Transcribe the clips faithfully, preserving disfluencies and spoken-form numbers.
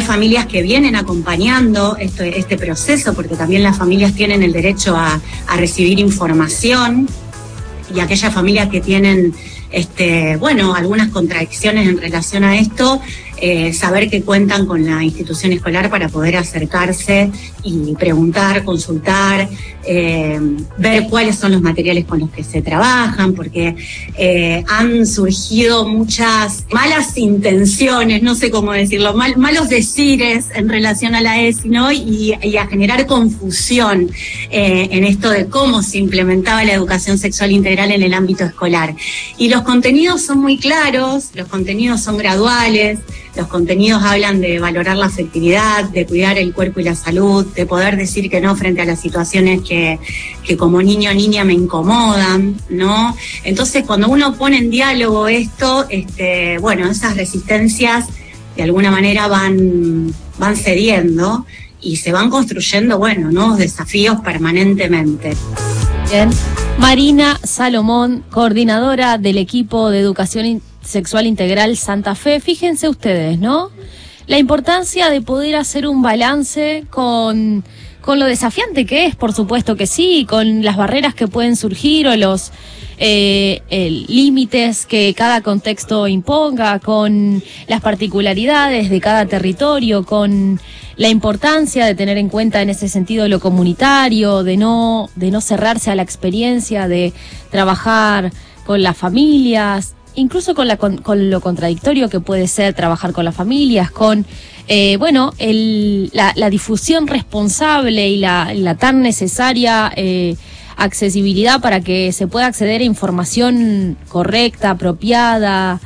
familias que vienen acompañando este, este proceso, porque también las familias tienen el derecho a, a recibir información, y aquellas familias que tienen, este, bueno, algunas contradicciones en relación a esto, eh, saber que cuentan con la institución escolar para poder acercarse y preguntar, consultar, eh, ver cuáles son los materiales con los que se trabajan, porque eh, han surgido muchas malas intenciones, no sé cómo decirlo, mal, malos decires en relación a la E S I, ¿no? Y, y a generar confusión eh, en esto de cómo se implementaba la educación sexual integral en el ámbito escolar. Y los contenidos son muy claros, los contenidos son graduales, los contenidos hablan de valorar la afectividad, de cuidar el cuerpo y la salud, de poder decir que no frente a las situaciones que, que como niño o niña me incomodan, ¿no? Entonces, cuando uno pone en diálogo esto, este, bueno, esas resistencias de alguna manera van, van cediendo y se van construyendo, bueno, nuevos desafíos permanentemente. Bien. Marina Salomón, coordinadora del equipo de educación sexual integral Santa Fe. Fíjense ustedes, ¿no? La importancia de poder hacer un balance con, con lo desafiante que es, por supuesto que sí, con las barreras que pueden surgir o los eh, límites que cada contexto imponga, con las particularidades de cada territorio, con la importancia de tener en cuenta en ese sentido lo comunitario, de no, de no cerrarse a la experiencia, de trabajar con las familias, incluso con, la, con, con lo contradictorio que puede ser trabajar con las familias, con eh, bueno el, la, la difusión responsable y la, la tan necesaria eh, accesibilidad para que se pueda acceder a información correcta, apropiada,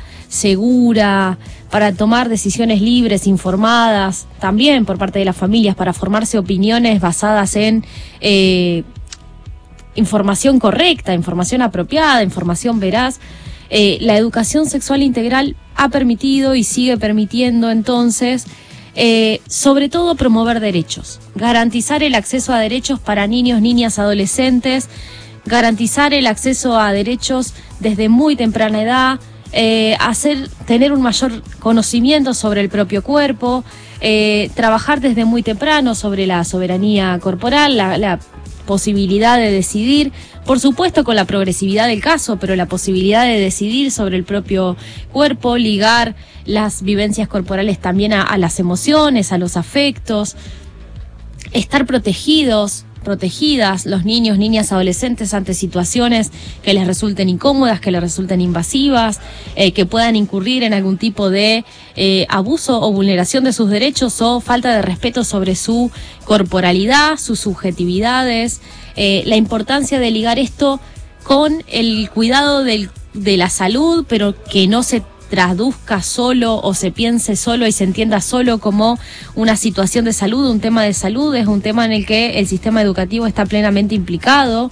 segura, para tomar decisiones libres, informadas, también por parte de las familias, para formarse opiniones basadas en eh, información correcta, información apropiada, información veraz. Eh, la educación sexual integral ha permitido y sigue permitiendo entonces, eh, sobre todo promover derechos, garantizar el acceso a derechos para niños, niñas, adolescentes, garantizar el acceso a derechos desde muy temprana edad, eh, hacer, tener un mayor conocimiento sobre el propio cuerpo, eh, trabajar desde muy temprano sobre la soberanía corporal, la, la posibilidad de decidir, por supuesto con la progresividad del caso, pero la posibilidad de decidir sobre el propio cuerpo, ligar las vivencias corporales también a, a las emociones, a los afectos, estar protegidos, protegidas los niños, niñas, adolescentes ante situaciones que les resulten incómodas, que les resulten invasivas, eh, que puedan incurrir en algún tipo de eh, abuso o vulneración de sus derechos o falta de respeto sobre su corporalidad, sus subjetividades, eh, la importancia de ligar esto con el cuidado del, de la salud, pero que no se traduzca solo o se piense solo y se entienda solo como una situación de salud, un tema de salud, es un tema en el que el sistema educativo está plenamente implicado,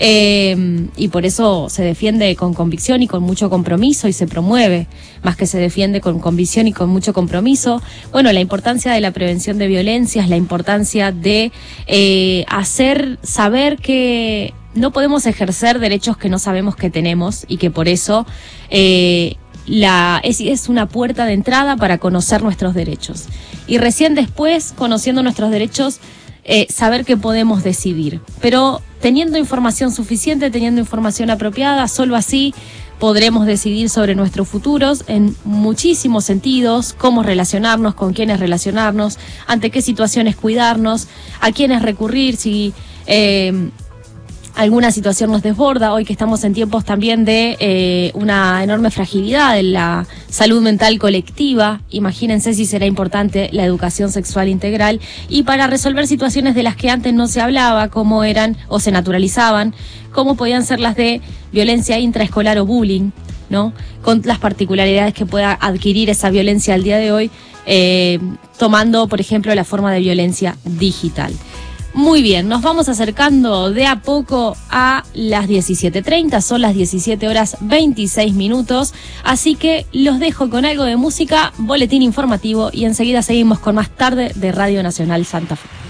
eh, y por eso se defiende con convicción y con mucho compromiso y se promueve, más que se defiende con convicción y con mucho compromiso. Bueno, la importancia de la prevención de violencias, la importancia de eh, hacer saber que no podemos ejercer derechos que no sabemos que tenemos y que por eso eh, La, es, es una puerta de entrada para conocer nuestros derechos. Y recién después, conociendo nuestros derechos, eh, saber que podemos decidir. Pero teniendo información suficiente, teniendo información apropiada, solo así podremos decidir sobre nuestros futuros en muchísimos sentidos, cómo relacionarnos, con quiénes relacionarnos, ante qué situaciones cuidarnos, a quiénes recurrir, si Eh, alguna situación nos desborda, hoy que estamos en tiempos también de eh, una enorme fragilidad en la salud mental colectiva. Imagínense si será importante la educación sexual integral y para resolver situaciones de las que antes no se hablaba, cómo eran o se naturalizaban, cómo podían ser las de violencia intraescolar o bullying, ¿no? Con las particularidades que pueda adquirir esa violencia al día de hoy, eh, tomando, por ejemplo, la forma de violencia digital. Muy bien, nos vamos acercando de a poco a las diecisiete treinta, son las diecisiete horas veintiséis minutos, así que los dejo con algo de música, boletín informativo y enseguida seguimos con más tarde de Radio Nacional Santa Fe.